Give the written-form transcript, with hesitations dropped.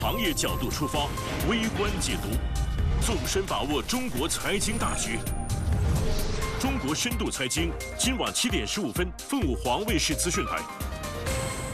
行业角度出发，微观解读，纵深把握中国财经大局。中国深度财经，今晚7点15分，凤凰卫视资讯台。